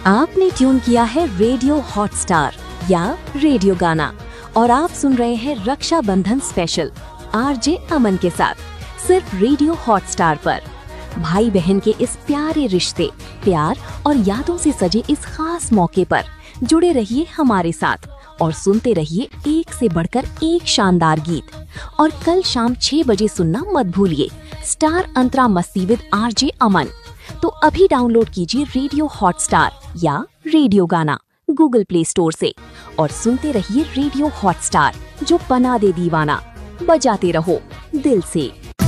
आपने ट्यून किया है रेडियो हॉटस्टार या रेडियो गाना और आप सुन रहे हैं रक्षाबंधन स्पेशल आरजे अमन के साथ सिर्फ रेडियो हॉटस्टार पर। भाई बहन के इस प्यारे रिश्ते, प्यार और यादों से सजे इस खास मौके पर जुड़े रहिए हमारे साथ और सुनते रहिए एक से बढ़कर एक शानदार गीत। और कल शाम 6 बजे सुनना मत भूलिए स्टार अंतरा मस्ती विद आरजे अमन। तो अभी डाउनलोड कीजिए रेडियो हॉटस्टार या रेडियो गाना गूगल प्ले स्टोर से और सुनते रहिए रेडियो हॉटस्टार, जो बना दे दीवाना। बजाते रहो दिल से।